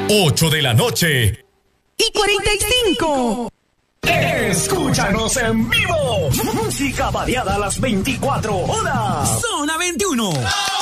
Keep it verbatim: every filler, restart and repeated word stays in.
ocho de la noche. Y cuarenta y cinco. Escúchanos en vivo. Música variada a las veinticuatro horas. Zona veintiuno.